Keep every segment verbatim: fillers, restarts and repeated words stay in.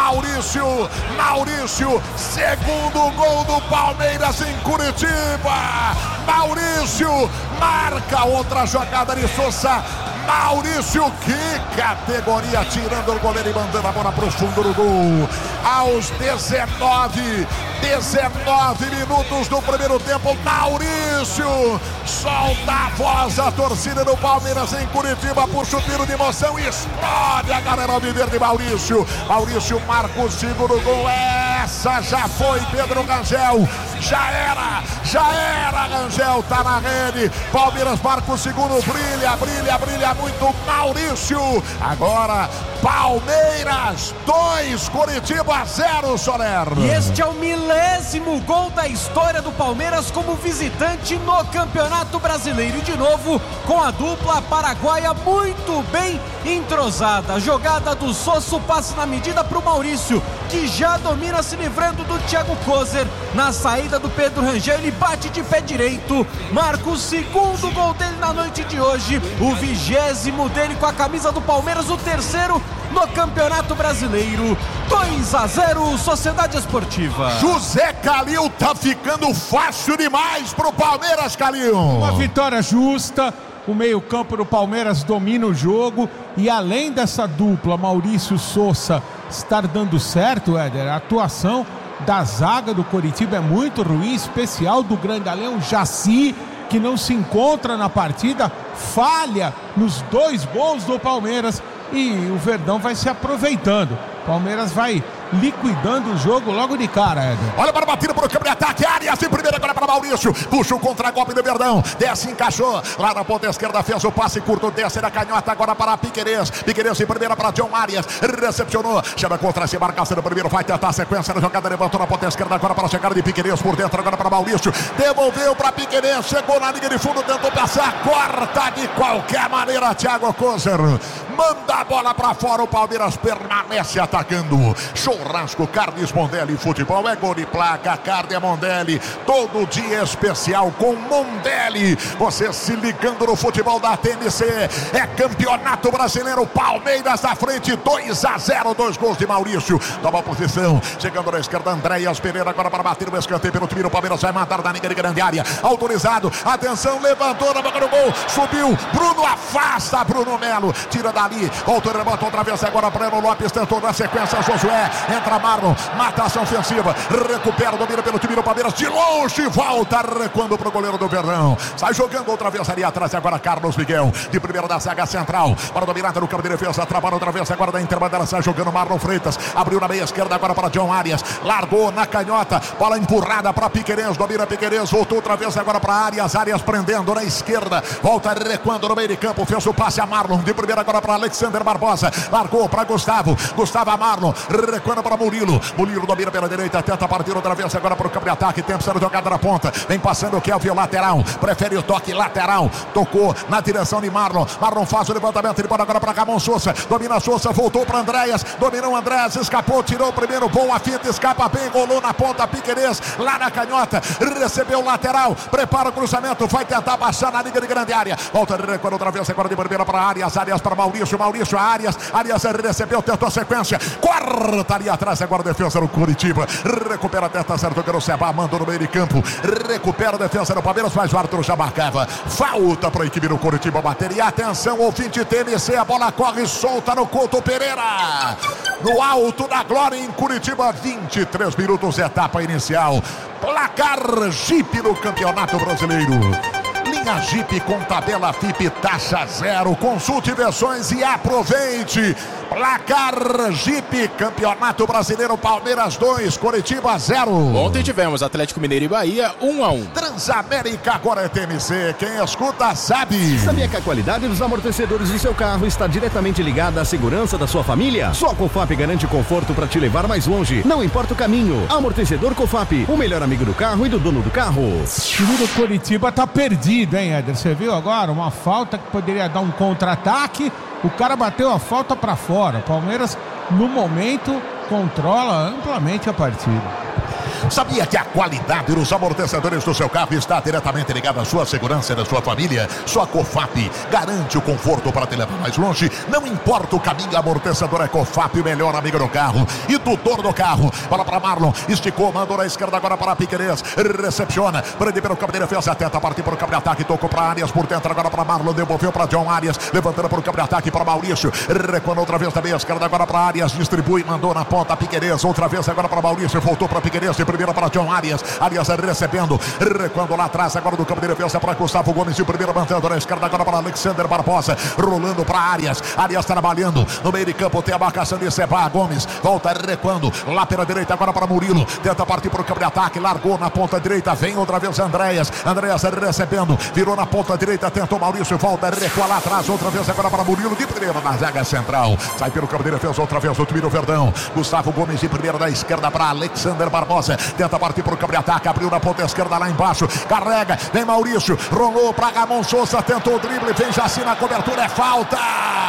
Maurício, Maurício, segundo gol do Palmeiras em Curitiba. Maurício marca outra jogada de Sousa. Maurício, que categoria, tirando o goleiro e mandando a bola pro fundo do gol. Aos dezenove, dezenove minutos do primeiro tempo, Maurício solta a voz da torcida do Palmeiras em Curitiba, puxa o tiro de emoção e explode a galera alviverde. Maurício, Maurício marca o segundo gol. Essa já foi, Pedro Rangel, já era, já era, Rangel tá na rede. Palmeiras marca o segundo, brilha, brilha, brilha muito Maurício. Agora Palmeiras dois, Curitiba zero, Soler. E este é o milésimo gol da história do Palmeiras como visitante no Campeonato Brasileiro. E de novo com a dupla paraguaia muito bem entrosada. A jogada do Sosso, passe na medida para o Maurício, que já domina, se livrando do Thiago Kozer. Na saída do Pedro Rangel, ele bate de pé direito, marca o segundo gol dele na noite de hoje, o vigésimo dele com a camisa do Palmeiras, o terceiro no Campeonato Brasileiro. Dois a zero, Sociedade Esportiva. José Calil, tá ficando fácil demais pro Palmeiras, Calil. Uma vitória justa. O meio-campo do Palmeiras domina o jogo e além dessa dupla Maurício Sousa estar dando certo, Éder, a atuação da zaga do Coritiba é muito ruim, especial do grandalhão Jaci, que não se encontra na partida, falha nos dois gols do Palmeiras e o Verdão vai se aproveitando. Palmeiras vai liquidando o jogo logo de cara, Éder. Olha para a batida para o campo de ataque, Arias em primeira, agora para Maurício, puxa o contra-golpe do Verdão, desce, encaixou, lá na ponta esquerda fez o passe curto, desce na canhota, agora para Piquerez, Piquerez em primeira para John Arias, recepcionou, chama contra si, marcação do primeiro, vai tentar a sequência na jogada, levantou na ponta esquerda, agora para a chegada de Piquerez, por dentro, agora para Maurício, devolveu para Piquerez, chegou na linha de fundo, tentou passar, corta de qualquer maneira, Thiago Kozer, manda a bola para fora, o Palmeiras permanece atacando. Churrasco Carnes Mondelli, futebol é gol de placa, carne Mondelli, todo dia especial com Mondelli, você se ligando no futebol da T N C, é Campeonato Brasileiro, Palmeiras à frente, dois a zero, dois gols de Maurício, toma a posição, chegando na esquerda, Andréas Pereira, agora para bater o escanteio pelo time, o Palmeiras vai matar da linha de grande área, autorizado, atenção, levantou na boca do gol, subiu, Bruno afasta, Bruno Melo, tira dali, voltou, rebota outra vez, agora Breno Lopes tentou na sequência, Josué, entra Marlon, mata a ação ofensiva, recupera, domina pelo time do Palmeiras, de longe, volta, recuando pro goleiro do Verdão, sai jogando outra vez ali atrás, agora Carlos Miguel, de primeira da zaga central, para dominada no campo de defesa, trabalha outra vez, agora da interbandeira, sai jogando Marlon Freitas, abriu na meia esquerda, agora para John Arias, largou na canhota, bola empurrada para Piquerez, domina Piquerez, voltou outra vez agora para Arias, Arias prendendo na esquerda, volta recuando no meio de campo, fez o passe a Marlon, de primeira agora para Alexander Barbosa, largou para Gustavo, Gustavo a Marlon, recuando para Murilo, Murilo domina pela direita, tenta partir outra vez agora para o campo de ataque, tempo sendo jogada na ponta, vem passando o Kelvin, lateral, prefere o toque lateral, tocou na direção de Marlon, Marlon faz o levantamento, ele bora agora para Ramon Sousa, domina Sousa, voltou para Andréas, dominou Andréas, escapou, tirou o primeiro, boa fita, escapa bem, golou na ponta, Piquerez, lá na canhota, recebeu o lateral, prepara o cruzamento, vai tentar baixar na liga de grande área, volta recuando outra vez agora de primeira para Arias, Arias para Maurício, Maurício, Arias, Arias recebeu, tentou a sequência, corta ali atrás, agora a defesa do Curitiba, recupera a testa certo, que o Seba mandou no meio de campo, recupera a defesa do Palmeiras, mas o Arthur já marcava, falta para a equipe do Curitiba bater, e atenção, ouvinte T N C, a bola corre solta no Couto Pereira, no alto da glória em Curitiba, vinte e três minutos, etapa inicial, placar Jeep no Campeonato Brasileiro. Linha Jeep com tabela F I P taxa zero. Consulte versões e aproveite. Placar Jeep, Campeonato Brasileiro, Palmeiras dois, Coritiba zero. Ontem tivemos Atlético Mineiro e Bahia um a um. Transamérica agora é T M C, quem escuta sabe. Sabia que a qualidade dos amortecedores do seu carro está diretamente ligada à segurança da sua família? Só a Cofap garante conforto para te levar mais longe, não importa o caminho. Amortecedor Cofap, o melhor amigo do carro e do dono do carro. O time do Coritiba tá perdido, hein, Éder? Você viu agora? Uma falta que poderia dar um contra-ataque. O cara bateu a falta para fora. Palmeiras, no momento, controla amplamente a partida. Sabia que a qualidade dos amortecedores do seu carro está diretamente ligada à sua segurança e da sua família? Sua Cofap garante o conforto para te levar mais longe. Não importa o caminho, amortecedor é Cofap, o melhor amigo do carro e tutor do carro. Bola para Marlon, esticou, mandou na esquerda agora para Piquerez, recepciona, prende pelo campo de defesa, tenta partir para o campo de ataque, tocou para Arias por dentro agora para Marlon, devolveu para John Arias, levantando para o campo de ataque para Maurício, recuando outra vez da meia esquerda agora para Arias, distribui, mandou na ponta Piquerez, outra vez agora para Maurício, voltou para Piquerez, de primeira para John Arias, Arias recebendo, recuando lá atrás agora do campo de defesa para Gustavo Gomes, de primeira mantendo na esquerda agora para Alexander Barbosa, rolando para Arias, Arias trabalhando no meio de campo, tem a marcação de Seba Gomes, volta recuando, lá pela direita agora para Murilo, tenta partir para o campo de ataque, largou na ponta direita, vem outra vez Andréas, Andréas recebendo, virou na ponta direita, tentou Maurício, volta, recua lá atrás, outra vez agora para Murilo, de primeira na zaga central, sai pelo campo de defesa, outra vez o time do Verdão, Gustavo Gomes de primeira da esquerda para Alexander Barbosa, tenta partir para o campo de ataque, abriu na ponta esquerda lá embaixo, carrega, vem Maurício, rolou para Ramon Souza, tentou o drible, vem Jaci na cobertura, é falta,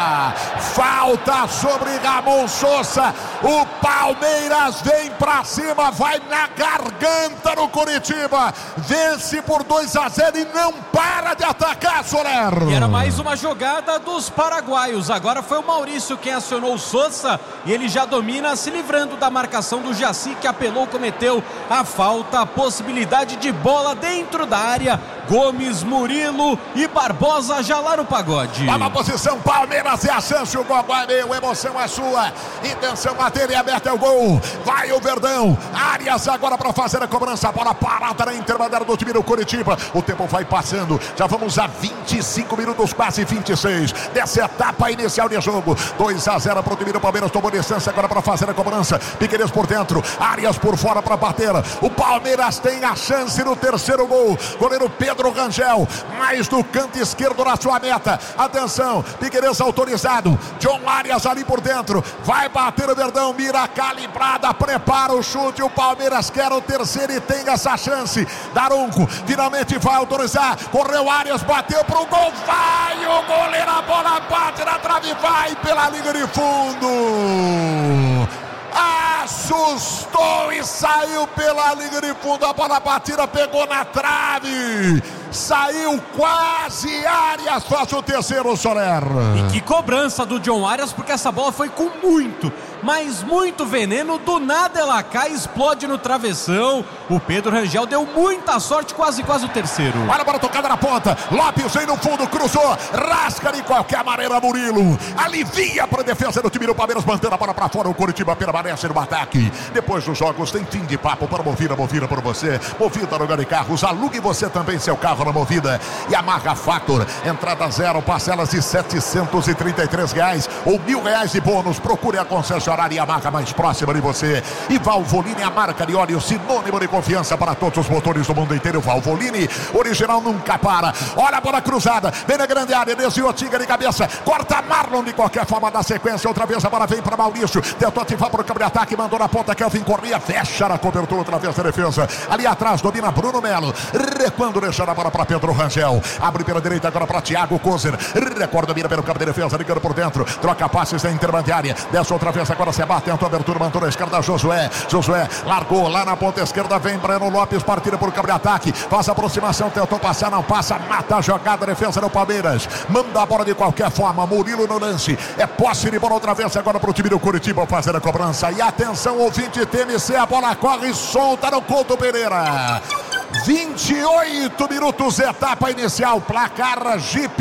falta sobre Ramon Souza, o Palmeiras vem pra cima, vai na garganta no Curitiba, vence por dois a zero e não para de atacar, Soler. E era mais uma jogada dos paraguaios, agora foi o Maurício quem acionou o Souza e ele já domina, se livrando da marcação do Jaci, que apelou, cometeu a falta, a possibilidade de bola dentro da área, Gomes, Murilo e Barbosa já lá no pagode. Vai na posição, Palmeiras é a chance, o gol é meu, emoção é sua, intenção bater e aberta é o gol, vai o Verdão, Arias agora para fazer a cobrança, bola parada na intermediária do time do Curitiba, o tempo vai passando, já vamos a vinte e cinco minutos, quase vinte e seis, dessa etapa inicial de jogo, dois a zero para o time do Palmeiras, tomou distância agora para fazer a cobrança, Piquerez por dentro, Arias por fora para bater, o Palmeiras tem a chance no terceiro gol, goleiro Pedro Rangel, mais do canto esquerdo na sua meta, atenção, Piquerez autorizado, John Arias ali por dentro, vai bater o Verdão, mira calibrada, prepara o chute, o Palmeiras quer o terceiro e tem essa chance, Daronco finalmente vai autorizar, correu Arias, bateu pro gol, vai o goleiro, a bola bate na trave, vai pela linha de fundo, assustou e saiu pela linha de fundo, a bola batida pegou na trave, saiu quase, Arias faz o terceiro, Soler. E que cobrança do John Arias, porque essa bola foi com muito, mas muito veneno, do nada ela cai, explode no travessão, o Pedro Rangel deu muita sorte, quase quase o terceiro. Olha a bola tocada na ponta, Lopes vem no fundo, cruzou, rasca de qualquer maneira Murilo, alivia para a defesa do time do Palmeiras, mantendo a bola para fora, o Curitiba permanece no ataque. Depois dos jogos tem fim de papo para Movida, Movida por você, Movida no lugar de carros, alugue você também seu carro na Movida. E a Marca Factor, entrada zero, parcelas de setecentos e trinta e três reais ou mil reais de bônus. Procure a concessionária e a marca mais próxima de você. E Valvoline, a marca de óleo sinônimo de confiança para todos os motores do mundo inteiro. Valvoline, original nunca para. Olha a bola cruzada, vem na grande área, desviou, Tinga de cabeça, corta Marlon de qualquer forma da sequência. Outra vez a bola vem para Maurício, tentou ativar para o campo de ataque, mandou na ponta, Kelvin Corrêa, fecha na cobertura, outra vez a defesa. Ali atrás domina Bruno Melo, recuando, deixando a bola para Pedro Rangel, abre pela direita agora para Thiago Kozer, recorda, mira pelo campo de defesa, ligando por dentro, troca passes na intermediária, desce outra vez agora, se abate, tentou a abertura, mandou na esquerda, Josué, Josué largou lá na ponta esquerda, vem Breno Lopes, partida por campo de ataque, faz a aproximação, tentou passar, não passa, mata a jogada, defesa do Palmeiras, manda a bola de qualquer forma, Murilo no lance, é posse de bola outra vez agora para o time do Curitiba fazer a cobrança, e atenção ouvinte T M C, a bola corre solta no Couto Pereira. vinte e oito minutos, etapa inicial, placar Jeep.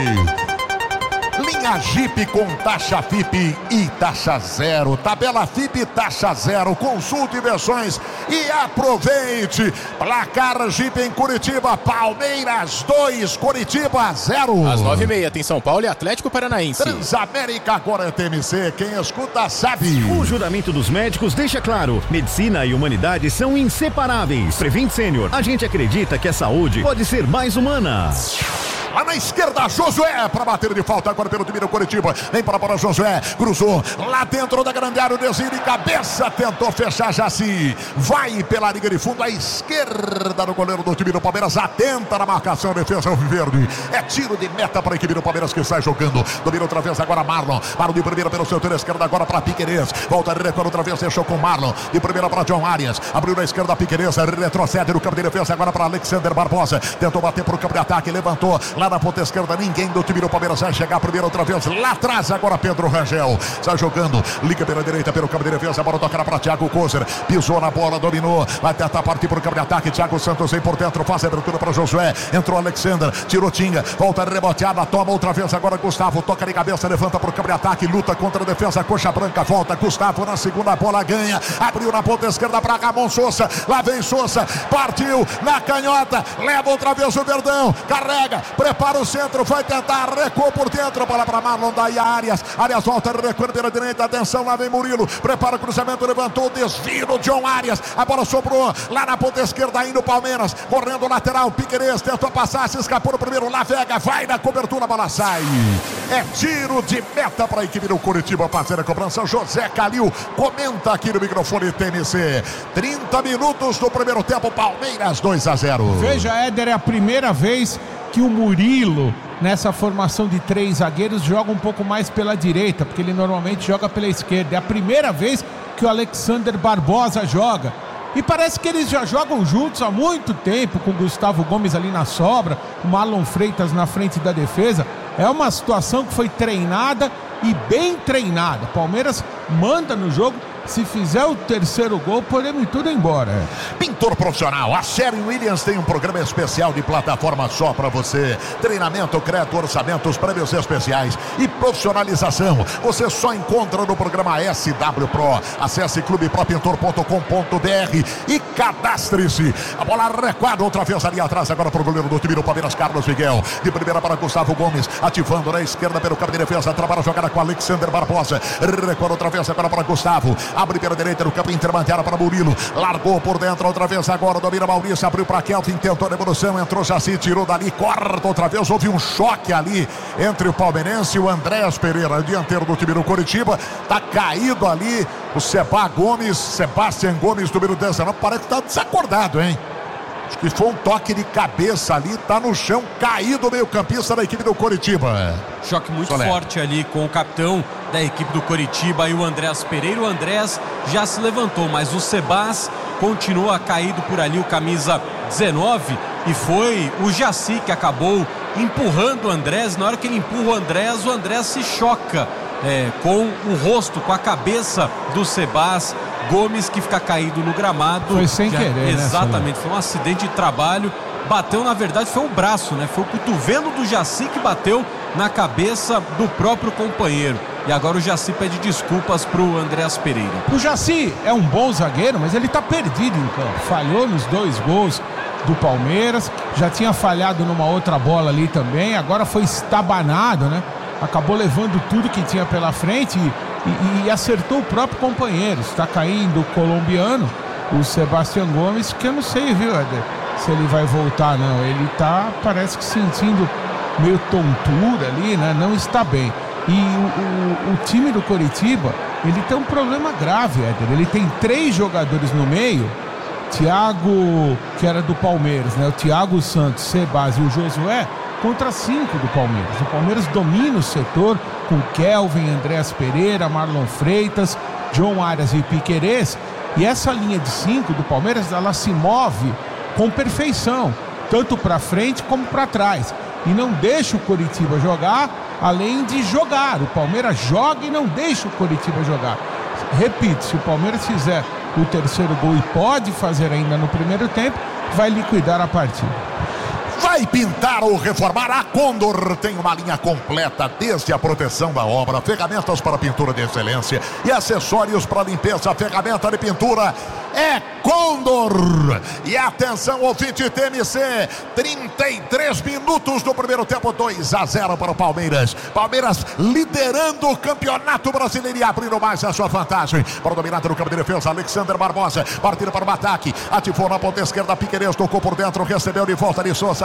Linha Jeep com taxa F I P e taxa zero. Tabela F I P, taxa zero. Consulte versões e aproveite. Placar Jeep em Curitiba. Palmeiras dois, Curitiba zero. Às nove e meia tem São Paulo e Atlético Paranaense. Transamérica agora é T M C. Quem escuta sabe. O juramento dos médicos deixa claro: medicina e humanidade são inseparáveis. Prevent Senior, a gente acredita que a saúde pode ser mais humana. Lá na esquerda, Josué para bater de falta agora pelo time do Coritiba. Vem para a bola, Josué. Cruzou lá dentro da grande área. O desvio de cabeça. Tentou fechar Jaci. Vai pela linha de fundo à esquerda do goleiro do time do Palmeiras. Atenta na marcação. Defesa Alviverde. É tiro de meta para a equipe do Palmeiras que sai jogando. Domina outra vez agora Marlon. Marlon de primeira pelo setor esquerdo agora para Piquerez. Volta a recuar outra vez. Deixou com Marlon. De primeira para John Arias. Abriu na esquerda Piquerez. Retrocede no campo de defesa agora para Alexander Barbosa. Tentou bater para o campo de ataque. Levantou lá na ponta esquerda. Ninguém do time do Palmeiras vai chegar primeiro outra vez. Lá atrás agora Pedro Rangel. Sai jogando. Liga pela direita pelo campo de defesa. A bola tocará para Thiago Kozer. Pisou na bola. Dominou. Vai tentar partir para o campo de ataque. Thiago Santos vem por dentro. Faz a abertura para Josué. Entrou Alexander. Tirou Tinga. Volta reboteada. Toma outra vez agora Gustavo. Toca de cabeça. Levanta para o campo de ataque. Luta contra a defesa. Coxa branca. Volta. Gustavo na segunda bola. Ganha. Abriu na ponta esquerda para Ramon Sousa. Lá vem Sousa. Partiu na canhota. Leva outra vez o Verdão. Carrega. Prepara o centro. Vai tentar. Recuou por dentro. Bola para Marlon. Daí Arias. Arias volta. Recua pela direita. Atenção. Lá vem Murilo. Prepara o cruzamento. Levantou o desvio do John Arias. A bola sobrou. Lá na ponta esquerda ainda o Palmeiras. Correndo lateral. Piquerez. Tentou passar. Se escapou no primeiro. Lá Vega. Vai na cobertura. A bola sai. É tiro de meta para a equipe do Coritiba fazer a cobrança. José Calil comenta aqui no microfone T M C. trinta minutos do primeiro tempo. Palmeiras dois a zero. Veja, Éder, é a primeira vez que o Murilo, nessa formação de três zagueiros, joga um pouco mais pela direita, porque ele normalmente joga pela esquerda. É a primeira vez que o Alexander Barbosa joga. E parece que eles já jogam juntos há muito tempo, com o Gustavo Gomes ali na sobra, o Marlon Freitas na frente da defesa. É uma situação que foi treinada e bem treinada. Palmeiras manda no jogo. Se fizer o terceiro gol, podemos ir tudo embora. Pintor profissional, a Sherwin Williams tem um programa especial de plataforma só para você. Treinamento, crédito, orçamentos, prêmios especiais e profissionalização. Você só encontra no programa S W Pro. Acesse clube pro pintor ponto com ponto b r e cadastre-se. A bola recuada outra vez ali atrás, agora para o goleiro do time do Palmeiras, Carlos Miguel. De primeira para Gustavo Gomes, ativando na esquerda pelo campo de defesa. Trabalha a jogada com Alexander Barbosa. Recuada outra vez agora para Gustavo. Abre pela direita no campo intermediário para Murilo. Largou por dentro outra vez agora. Domina Maurício. Abriu para Kelvin. Tentou a devolução. Entrou Jaci. Tirou dali. Corta outra vez. Houve um choque ali entre o palmeirense e o Andréas Pereira, dianteiro do time do Coritiba. Tá caído ali o Seba Gomes. Sebastião Gomes, número dezenove. Parece que tá desacordado, hein? Acho que foi um toque de cabeça ali. Tá no chão. Caído o meio-campista da equipe do Coritiba. Choque muito Solé. forte ali com o capitão da equipe do Coritiba e o Andréas Pereira. O Andréas já se levantou, mas o Sebas continua caído por ali, o camisa dezenove, e foi o Jaci que acabou empurrando o Andréas. Na hora que ele empurra o Andréas, o Andréas se choca é, com o rosto, com a cabeça do Sebas Gomes, que fica caído no gramado. Foi sem já, querer, exatamente, né, foi um acidente de trabalho. Bateu, na verdade, foi o braço, né? Foi o cotovelo do Jaci que bateu na cabeça do próprio companheiro. E agora o Jaci pede desculpas pro Andréas Pereira. O Jaci é um bom zagueiro, mas ele tá perdido em campo. Falhou nos dois gols do Palmeiras. Já tinha falhado numa outra bola ali também. Agora foi estabanado, né? Acabou levando tudo que tinha pela frente e, e, e acertou o próprio companheiro. Está caindo o colombiano, o Sebastião Gomes, que eu não sei, viu, Éder, se ele vai voltar, não. Ele tá, parece que sentindo meio tontura ali, né? Não está bem. E o, o, o time do Coritiba, ele tem um problema grave, Éder. Ele tem três jogadores no meio. Thiago, que era do Palmeiras, né? O Thiago Santos, Sebas e o Josué, contra cinco do Palmeiras. O Palmeiras domina o setor com Kelvin, Andréas Pereira, Marlon Freitas, John Arias e Piquerez. E essa linha de cinco do Palmeiras, ela se move com perfeição, tanto para frente como para trás. E não deixa o Coritiba jogar, além de jogar. O Palmeiras joga e não deixa o Coritiba jogar. Repito, se o Palmeiras fizer o terceiro gol, e pode fazer ainda no primeiro tempo, vai liquidar a partida. Vai pintar ou reformar? A Condor tem uma linha completa, desde a proteção da obra, ferramentas para pintura de excelência e acessórios para limpeza. Ferramenta de pintura é Condor. E atenção, ouvinte T M C, trinta e três minutos do primeiro tempo, dois a zero para o Palmeiras. Palmeiras liderando o Campeonato Brasileiro e abrindo mais a sua vantagem. Para dominar no campo de defesa, Alexander Barbosa, partida para o ataque, ativou na ponta esquerda, Piquerez tocou por dentro, recebeu de volta de Sousa.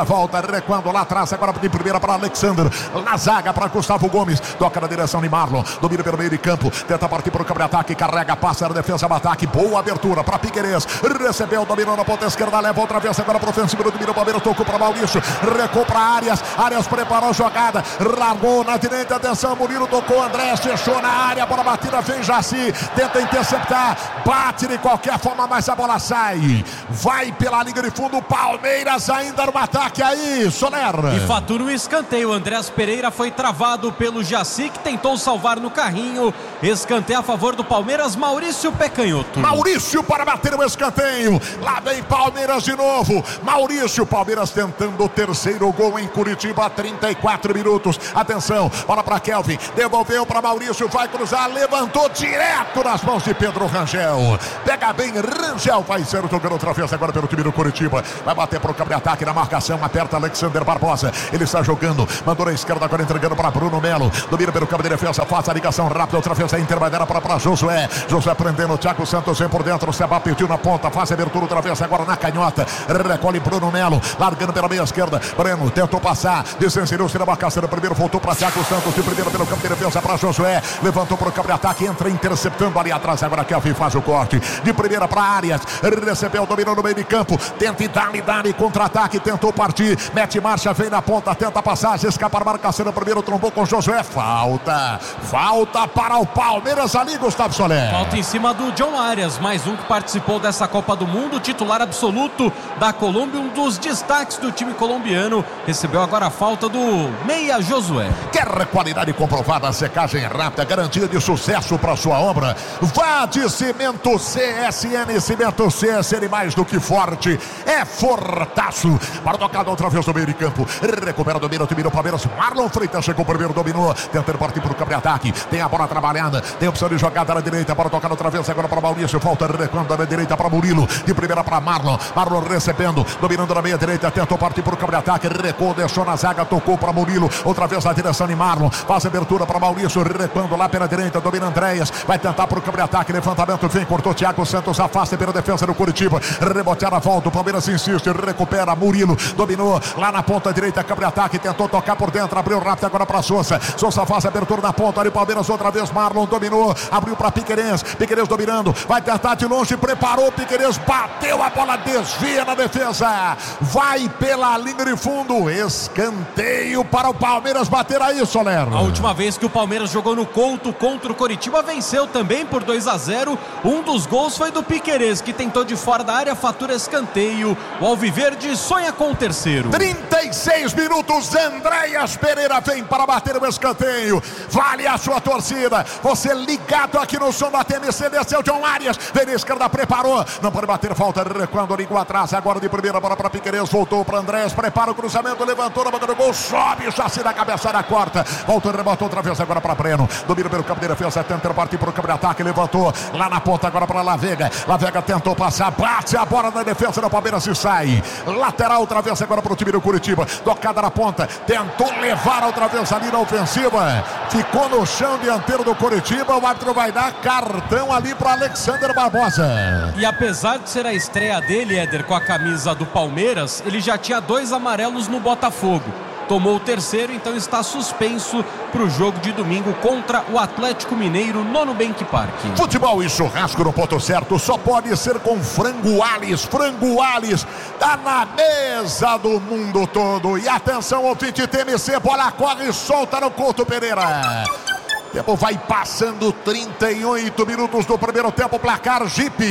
volta, recuando lá atrás, agora de primeira para Alexander, na zaga para Gustavo Gomes, toca na direção de Marlon, domina pelo meio de campo, tenta partir para o campo de ataque, carrega, passa na defesa, ataque, boa abertura para Piquerez, recebeu, dominou na ponta esquerda, leva outra vez agora para o ofensivo, domina o Palmeiras, tocou para Maurício, recuou para Arias, Arias preparou a jogada, largou na direita, atenção, Murilo tocou, André fechou na área, a bola batida, vem Jaci, tenta interceptar, bate de qualquer forma, mas a bola sai, vai pela linha de fundo, Palmeiras ainda no ataque aí, Soler. E fatura o escanteio, Andrés Pereira foi travado pelo Jaci, que tentou salvar no carrinho, escanteio a favor do Palmeiras, Maurício Pecanhoto. Maurício para bater o escanteio, lá vem Palmeiras de novo, Maurício, Palmeiras tentando o terceiro gol em Curitiba, trinta e quatro minutos, atenção, bola para Kelvin, devolveu para Maurício, vai cruzar, levantou direto nas mãos de Pedro Rangel, pega bem, Rangel vai ser o jogador outra vez agora pelo time do Curitiba, vai bater para o campo de ataque na marcação, aperta Alexander Barbosa, ele está jogando, mandou na esquerda agora entregando para Bruno Melo, domina pelo campo de defesa, faz a ligação rápida, outra vez a intermediária para, para Josué, Josué prendendo o Thiago Santos, vem por dentro, o Seba pediu na ponta, faz a abertura outra vez agora na canhota, recolhe Bruno Melo, largando pela meia esquerda, Breno tentou passar, descensirou-se na marcação, primeiro voltou para Thiago Santos, de primeiro pelo campo de defesa para Josué, levantou para o campo de ataque, entra interceptando ali atrás, agora Kelvin faz o corte, de primeira para Arias, recebeu, dominou no meio de campo, tenta e dá-lhe, dá-lhe, contra-ataque, tentou partir, mete marcha, vem na ponta, tenta passar, escapa a marcação, primeiro trombou com Josué, falta, falta para o Palmeiras ali, Gustavo Soler. Falta em cima do John Arias, mais um que participou dessa Copa do Mundo, titular absoluto da Colômbia, um dos destaques do time colombiano, recebeu agora a falta do meia Josué. Quer qualidade comprovada, secagem rápida, garantia de sucesso para sua obra? Vá de Cimento C S N, Cimento C S N mais do que forte, é fortaço, para tocada outra vez no meio de campo, recupera, domina o time do Palmeiras, Marlon Freitas chegou primeiro, dominou, tentando partir para o campo de ataque, tem a bola trabalhada, tem opção de jogada na direita, para tocar outra vez agora para Maurício, falta recuando na direita para Murilo, de primeira para Marlon, Marlon recebendo, dominando na meia direita, tentou partir para o campo de ataque, recuou, deixou na zaga, tocou para Murilo, outra vez na direção de Marlon, faz a abertura para Maurício, recuando lá pela direita, domina Andréas, vai tentar para o campo de ataque, levantamento, vem, cortou Thiago Santos, afasta pela defesa do Curitiba, rebotear a volta, o Palmeiras insiste, recupera Murilo, dominou lá na ponta direita, campo de ataque, tentou tocar por dentro, abriu rápido agora para Sousa, Sousa faz a abertura na ponta, ali Palmeiras outra vez, Marlon dominou, abriu para Piquerez, Piquerez dominando, vai tentar de longe, preparou, Piquerez bateu a bola, desvia na defesa, vai pela linha de fundo, escanteio para o Palmeiras bater aí, Soler. A última vez que o Palmeiras jogou no Couto contra o Coritiba, venceu também por dois a zero, um dos gols foi do Piquerez, que tentou de fora da área, fatura escanteio, o Alviverde sonha com o terceiro. trinta e seis minutos, Andréas Pereira vem para bater o escanteio, vale a sua torcida, você ligado aqui no som da T M C, desceu John Arias, vem na esquerda, preparou, não pode bater falta, recuando, ligou atrás, agora de primeira bola para Piquerez, voltou para Andrés, prepara o cruzamento, levantou na boca do gol, sobe, Jaci na cabeçada, corta, voltou, rebotou outra vez agora para Breno, domina pelo campo de defesa, tenta partir para o campo de ataque, levantou, lá na ponta agora para Lavega, Lavega tentou passar, bate a bola na defesa do Palmeiras e sai, lateral outra vez agora para o time do Curitiba, tocada na ponta, tentou levar outra vez ali na ofensiva, ficou no chão dianteiro do Curitiba, o árbitro vai dar cartão ali para Alexander Barbosa. E apesar de ser a estreia dele, Éder, com a camisa do Palmeiras, ele já tinha dois amarelos no Botafogo. Tomou o terceiro, então está suspenso para o jogo de domingo contra o Atlético Mineiro no Nubank Park. Futebol e churrasco no ponto certo só pode ser com Frango Ales. Frango Ales tá na mesa do mundo todo. E atenção, ouvinte T M C, bola corre e solta no Couto Pereira. Tempo vai passando, trinta e oito minutos do primeiro tempo, placar Jeep.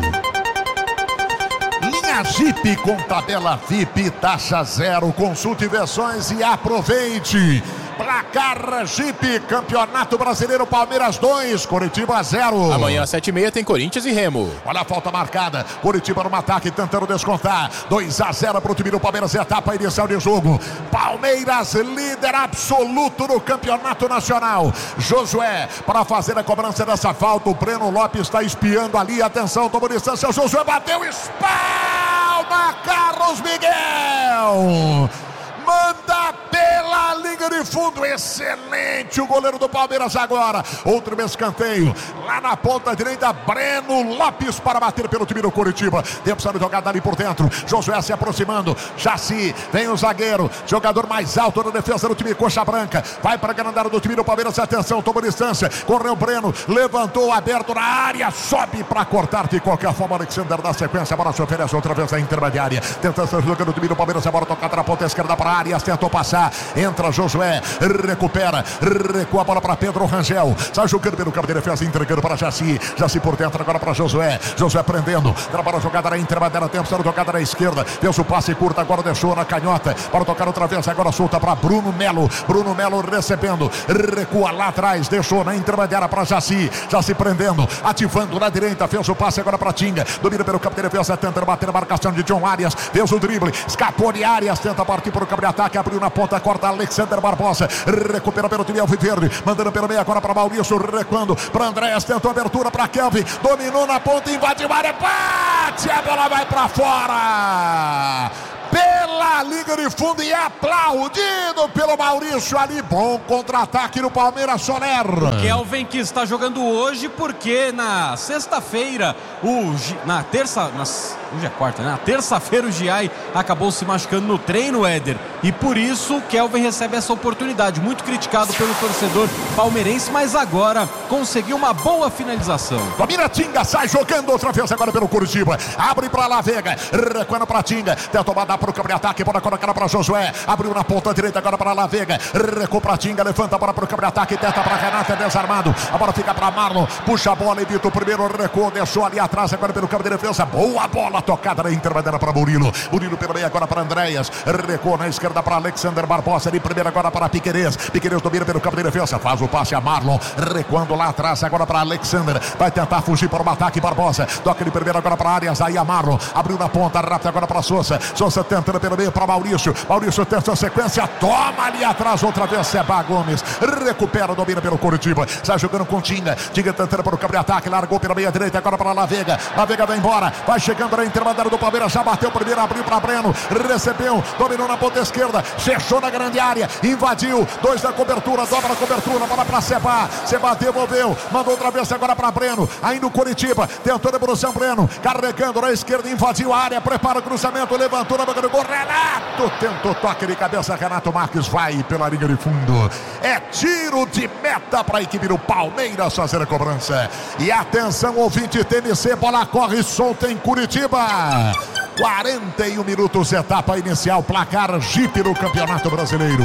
Linha Jeep com tabela V I P, taxa zero, consulte versões e aproveite. Placar Jeep, Campeonato Brasileiro, Palmeiras dois, Coritiba zero. Amanhã às sete e meia tem Corinthians e Remo. Olha a falta marcada, Coritiba no ataque tentando descontar, dois a zero para o time do Palmeiras, etapa inicial de jogo. Palmeiras líder absoluto no Campeonato Nacional. Josué para fazer a cobrança dessa falta, o Breno Lopes está espiando ali, atenção, tomou distância, Josué bateu, espalma Carlos Miguel. Manda pela linha linha de fundo, excelente o goleiro do Palmeiras agora. Outro escanteio, lá na ponta direita, Breno Lopes para bater pelo time do Curitiba. Tempo de jogada ali por dentro, Josué se aproximando, Jaci, vem o zagueiro, jogador mais alto na defesa do time Coxa Branca, vai para a grandada do time do Palmeiras, atenção, tomou distância, correu o Breno, levantou, aberto na área, sobe para cortar de qualquer forma, Alexander na sequência, a bola se oferece outra vez na intermediária, tentando ser jogando o time do Palmeiras, a bola tocada na ponta esquerda para a área, tentou passar, entra Josué, recupera, recua a bola para Pedro Rangel, sai jogando pelo campo de defesa, entregando para Jaci, Jaci por dentro agora para Josué, Josué prendendo, trabalha a jogada na intermediária, tempo de jogada na esquerda, fez o passe curto, agora deixou na canhota, para tocar outra vez, agora solta para Bruno Melo, Bruno Melo recebendo, recua lá atrás, deixou na intermediária para Jaci, Jaci prendendo, ativando na direita, fez o passe agora para Tinga, domina pelo campo de defesa, tenta bater a marcação de John Arias, fez o drible, escapou de Arias, tenta partir para o campo de ataque, abriu na ponta, corta Alexander Barbosa, recupera pelo time Alviverde, mandando pelo meio agora para Maurício, recuando para Andréas, tentou abertura para Kelvin, dominou na ponta, invadiu a área, bate, a bola vai para fora! Pela linha de fundo e aplaudido pelo Maurício ali, bom contra-ataque no Palmeiras, Soler. O Kelvin que está jogando hoje porque na sexta-feira, o na terça, na, hoje é quarta, né? Na terça-feira o Giai acabou se machucando no treino, Éder, e por isso o Kelvin recebe essa oportunidade, muito criticado pelo torcedor palmeirense, mas agora conseguiu uma boa finalização. Domina Tinga, sai jogando outra vez agora pelo Curitiba, abre para La Vega, recuando para Tinga, tentou mandar para o campo de ataque, bola colocar para Josué, abriu na ponta direita agora para La Vega, recua para Tinga, levanta a bola para o campo de ataque, tenta para Renata, desarmado, a bola fica para Marlon, puxa a bola, evita o primeiro recuo, deixou ali atrás agora pelo campo de defesa, boa bola tocada na intermediária para Murilo, Murilo pelo meio agora para Andréas, recuou na esquerda para Alexander Barbosa, ali primeiro agora para Piquerez, Piquerez domina pelo campo de defesa, faz o passe a Marlon, recuando lá atrás agora para Alexander, vai tentar fugir para o ataque, Barbosa, toca de primeiro agora para Arias, aí a Marlon, abriu na ponta, rápido agora para Sousa, Sousa tentando pelo meio para Maurício, Maurício tenta a sequência, toma ali atrás outra vez Seba Gomes, recupera, domina pelo Curitiba, sai jogando com Tinga, Tinga tentando para o campo de ataque, largou pela meia direita agora para La Vega, La Vega vai embora, vai chegando na intermediária do Palmeiras, já bateu primeiro, abriu para Breno, recebeu, dominou na ponta esquerda, fechou na grande área, invadiu, dois na cobertura, dobra na cobertura, bola para Seba, Seba devolveu, mandou outra vez agora para Breno, ainda o Curitiba, tentou a devolução, Breno, carregando na esquerda, invadiu a área, prepara o cruzamento, levantou na boca do gol, Renato tentou toque de cabeça, Renato Marques vai pela linha de fundo, é tiro de meta para a equipe do Palmeiras fazer a cobrança, e atenção ouvinte T M C, bola corre solta em Curitiba, quarenta e um minutos, etapa inicial, placar Jeep no Campeonato Brasileiro.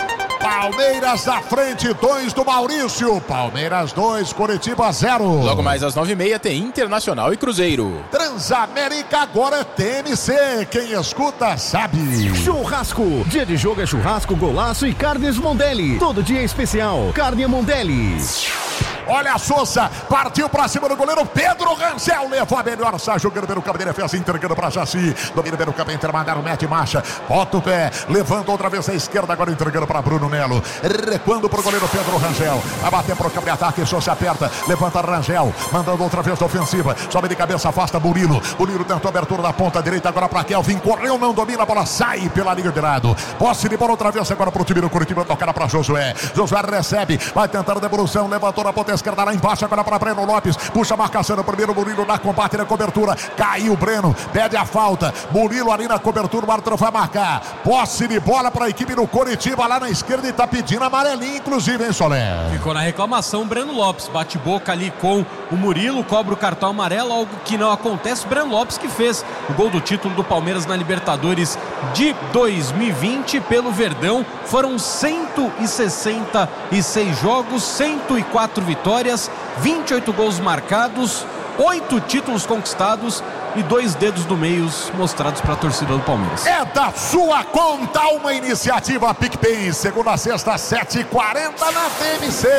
Palmeiras à frente, dois do Maurício. Palmeiras dois, Curitiba zero. Logo mais às nove e meia tem Internacional e Cruzeiro. Transamérica agora é T M C. Quem escuta sabe. Churrasco. Dia de jogo é churrasco, golaço e carnes Mondelli. Todo dia é especial. Carne Mondelli. Olha a Sousa, partiu pra cima do goleiro Pedro Rangel, levou a melhor, sai jogando pelo campo de defesa, entregando pra Jaci, domina pelo campo intermediário, mete marcha, bota o pé, levanta outra vez a esquerda, agora entregando pra Bruno Melo, recuando pro goleiro Pedro Rangel, vai bater pro campo de ataque, Sousa aperta, levanta Rangel, mandando outra vez a ofensiva, sobe de cabeça, afasta Murilo, Murilo tentou abertura da ponta direita, agora pra Kelvin, correu, não domina, a bola sai pela linha de lado, posse de bola outra vez agora pro time do Curitiba, tocar pra Josué, Josué recebe, vai tentar a devolução, levantou na ponta esquerda lá embaixo, agora para Breno Lopes, puxa a marcação no primeiro, Murilo na combate, na cobertura, caiu o Breno, pede a falta, Murilo ali na cobertura, o árbitro vai marcar, posse de bola para a equipe do Curitiba lá na esquerda e tá pedindo amarelinho, inclusive, hein, Soler? Ficou na reclamação, Breno Lopes, bate boca ali com o Murilo, cobra o cartão amarelo, algo que não acontece, Breno Lopes que fez o gol do título do Palmeiras na Libertadores de dois mil e vinte pelo Verdão, foram cento e sessenta e seis jogos, cento e quatro vitórias, vinte e oito gols marcados, oito títulos conquistados e dois dedos do meio mostrados para a torcida do Palmeiras. É da sua conta uma iniciativa PicPay, segunda a sexta, sete e quarenta na T M C.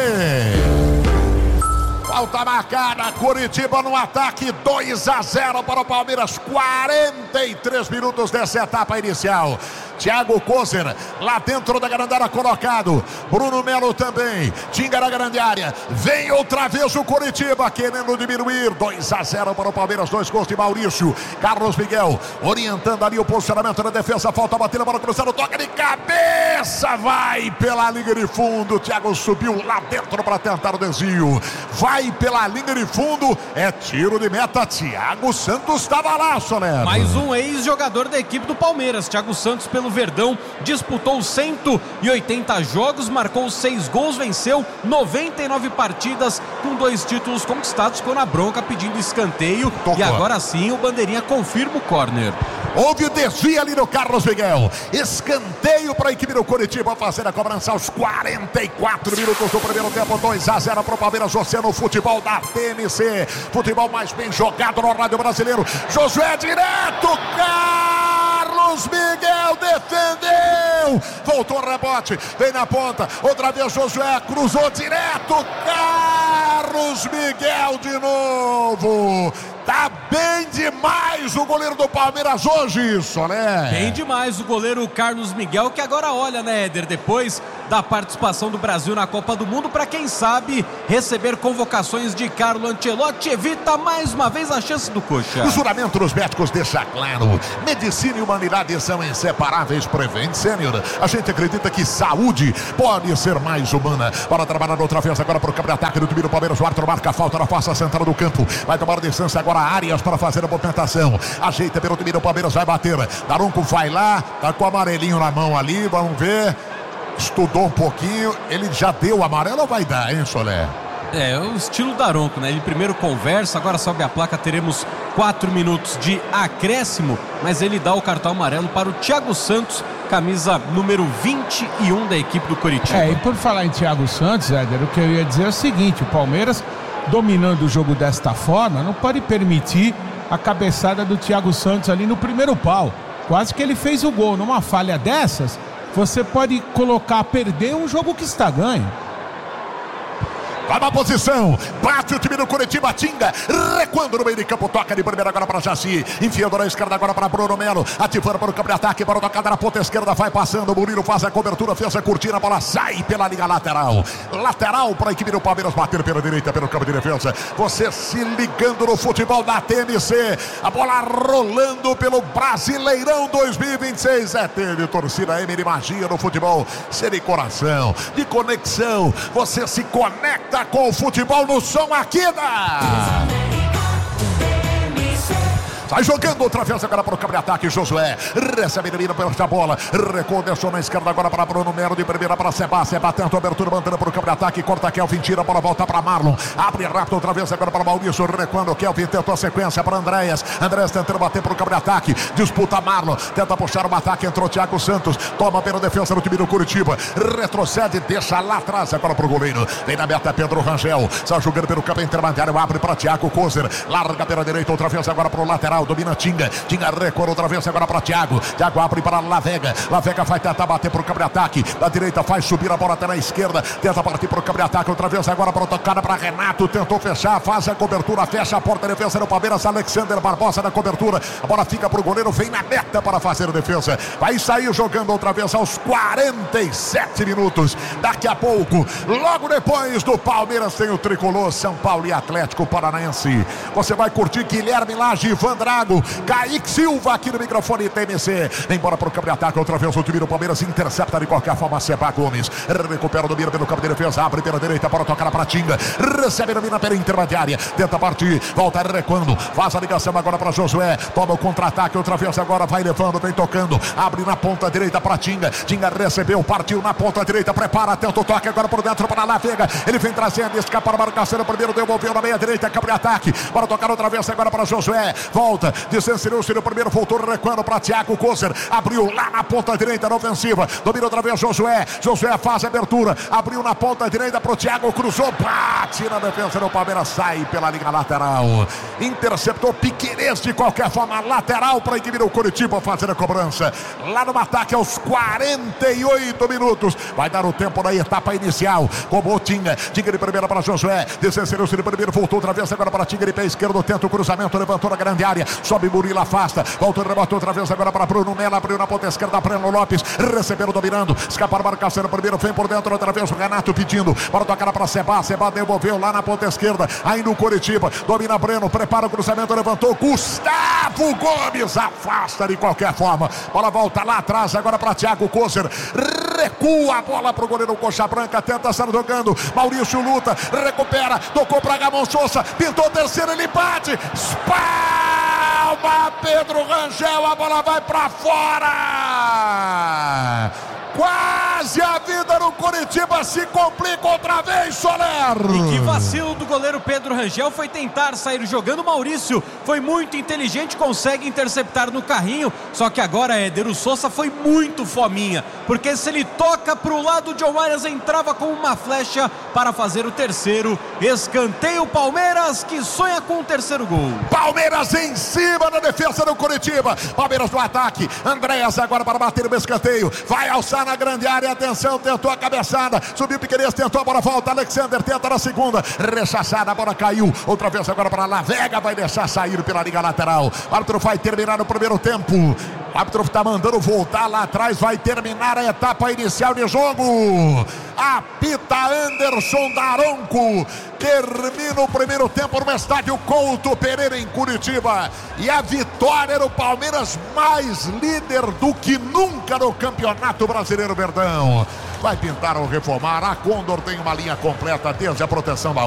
Falta marcada, Curitiba no ataque, dois a zero para o Palmeiras, quarenta e três minutos dessa etapa inicial. Thiago Kozer, lá dentro da grande área colocado. Bruno Melo também. Tinga na grande área. Vem outra vez o Coritiba querendo diminuir. dois a zero para o Palmeiras, dois gols de Maurício. Carlos Miguel orientando ali o posicionamento da defesa. Falta a batida para cruzar o toque de cabeça. Vai pela linha de fundo. Thiago subiu lá dentro para tentar o desvio. Vai pela linha de fundo. É tiro de meta. Thiago Santos estava lá, Soler. Mais um ex-jogador da equipe do Palmeiras. Thiago Santos pelo Verdão disputou cento e oitenta jogos, marcou seis gols, venceu noventa e nove partidas com dois títulos conquistados, com na bronca pedindo escanteio. Tocou. E agora sim o bandeirinha confirma o córner. Houve desvio ali no Carlos Miguel. Escanteio para a equipe do Coritiba fazer a cobrança aos quarenta e quatro minutos do primeiro tempo. dois a zero para o Palmeiras. Você no futebol da T M C. Futebol mais bem jogado no rádio brasileiro. Josué direto. Carlos Miguel defendeu. Voltou o rebote. Vem na ponta. Outra vez Josué cruzou direto. Carlos Miguel de novo. Tá bem demais o goleiro do Palmeiras hoje, isso, né? Bem demais o goleiro Carlos Miguel, que agora olha, né, Éder, depois da participação do Brasil na Copa do Mundo, para quem sabe receber convocações de Carlo Ancelotti, evita mais uma vez a chance do Coxa. O juramento dos médicos deixa claro: medicina e humanidade são inseparáveis. Prevent Senior. A gente acredita que saúde pode ser mais humana. Para trabalhar outra vez agora para o campo de ataque do time do Palmeiras. O árbitro marca a falta na face central do campo. Vai tomar a distância agora Arias para fazer a movimentação. Ajeita pelo time do Palmeiras, vai bater. Daronco vai lá, tá com o amarelinho na mão ali, vamos ver. Estudou um pouquinho, ele já deu o amarelo ou vai dar, hein, Solé? É, o estilo Daronco, né? Ele primeiro conversa, agora sobe a placa, teremos quatro minutos de acréscimo, mas ele dá o cartão amarelo para o Thiago Santos, camisa número vinte e um da equipe do Coritiba. É, e por falar em Thiago Santos, Éder, o que eu ia dizer é o seguinte: o Palmeiras, dominando o jogo desta forma, não pode permitir a cabeçada do Thiago Santos ali no primeiro pau. Quase que ele fez o gol. Numa falha dessas, você pode colocar a perder um jogo que está ganho. Vai na posição, bate o time do Coritiba, Tinga, recuando no meio de campo, toca de primeira agora para Jaci, enfiando na esquerda agora para Bruno Melo, ativando para o campo de ataque, para o tocada na ponta esquerda, vai passando, o Murilo faz a cobertura, fez a cortina, a bola sai pela linha lateral, lateral para a equipe do Palmeiras, bater pela direita, pelo campo de defesa, você se ligando no futebol da T M C, a bola rolando pelo Brasileirão dois mil e vinte e seis, é T de torcida M de magia no futebol, ser de coração, de conexão, você se conecta com o futebol no som aqui da... Sai jogando outra vez agora para o campo de ataque, Josué. Recebe a menina pela bola. Recuou, deixou na esquerda agora para Bruno Melo. De primeira para Seba. Seba tenta a abertura, mandando para o campo de ataque. Corta Kelvin, tira a bola, volta para Marlon. Abre rápido outra vez agora para Maurício. Recuando, Kelvin tentou a sequência para Andréas. Andréas tentando bater para o campo de ataque. Disputa Marlon. Tenta puxar o ataque. Entrou Thiago Santos. Toma pela defesa do time do Curitiba. Retrocede, deixa lá atrás agora para o goleiro. Vem na meta Pedro Rangel. Sai jogando pelo campo intermediário. Abre para Thiago Kozer. Larga pela direita outra vez agora para o lateral. Domina Tinga, Tinga recuou outra vez agora para Thiago, Thiago abre para Lavega, Lavega vai tentar bater para o campo de ataque, da direita faz subir a bola até na esquerda, tenta partir para o campo de ataque, outra vez agora para o tocada para Renato, tentou fechar, faz a cobertura, fecha a porta, defesa do Palmeiras, Alexander Barbosa na cobertura, a bola fica para o goleiro, vem na meta para fazer a defesa, vai sair jogando outra vez aos quarenta e sete minutos, daqui a pouco, logo depois do Palmeiras tem o tricolor, São Paulo e Atlético Paranaense, você vai curtir Guilherme Lage, Ivan Drago, Kaique Silva aqui no microfone T M C. Vem embora para o campo de ataque. Outra vez o time do Palmeiras intercepta de qualquer forma. Seba Gomes recupera o domínio pelo campo de defesa. Abre pela direita para tocar para Tinga. Recebe a domina pela intermediária. Tenta partir. Volta recuando. Faz a ligação agora para Josué. Toma o contra-ataque. Outra vez agora vai levando. Vem tocando. Abre na ponta direita para Tinga. Tinga recebeu. Partiu na ponta direita. Prepara. Tenta o toque agora por dentro para Lavega. Ele vem trazendo. Escapa para a marcação. O primeiro devolveu na meia direita. Campo de ataque. Para tocar outra vez agora para Josué. Volta. Descensurou-se no primeiro, voltou recuando para Thiago Kozer, abriu lá na ponta direita na ofensiva, domina outra vez Josué, Josué faz a abertura, abriu na ponta direita para o Thiago, cruzou, bate na defesa do Palmeiras, sai pela linha lateral, interceptou Piquerez de qualquer forma, lateral para a equipe do Curitiba fazer a cobrança, lá no ataque aos quarenta e oito minutos, vai dar o tempo da etapa inicial, como Tinga, Tinga de primeira para Josué, descensurou-se no primeiro, voltou outra vez agora para Tinga de pé esquerdo, tenta o cruzamento, levantou na grande área, sobe Murilo, afasta, volta, rebotou outra vez agora para Bruno Melo, abriu na ponta esquerda, Breno Lopes, receberam dominando, escaparam, marcação, primeiro vem por dentro, outra vez o Renato pedindo, para tocar para Seba, Seba devolveu lá na ponta esquerda, ainda o Coritiba, domina Breno, prepara o cruzamento, levantou, Gustavo Gomes, afasta de qualquer forma, bola volta lá atrás, agora para Thiago Kozer, recua a bola para o goleiro Coxa Branca, tenta estar jogando, Maurício luta, recupera, tocou para Gamon Sousa, pintou terceiro, ele bate, espalma Pedro Rangel, a bola vai para fora. Quase a vida no Coritiba se complica outra vez, Soler. E que vacilo do goleiro Pedro Rangel foi tentar sair jogando. Maurício foi muito inteligente, consegue interceptar no carrinho. Só que agora, Éder, o Sousa foi muito fominha, porque se ele toca pro lado, o John Arias entrava com uma flecha para fazer o terceiro. Escanteio Palmeiras, que sonha com o terceiro gol. Palmeiras em cima da defesa do Coritiba. Palmeiras no ataque. Andréas agora para bater o escanteio. Vai alçar na grande área, atenção, tentou a cabeçada, subiu Piquerez, tentou a bola, volta, Alexander tenta na segunda, rechaçada, a bola caiu, outra vez agora para La Vega, vai deixar sair pela liga lateral, o árbitro vai terminar o primeiro tempo, o árbitro está mandando voltar lá atrás, vai terminar a etapa inicial de jogo, apita Anderson Daronco, termina o primeiro tempo no estádio Couto Pereira em Curitiba, e a vitória do Palmeiras mais líder do que nunca no Campeonato Brasileiro, Verdão. Vai pintar ou reformar, a Condor tem uma linha completa desde a proteção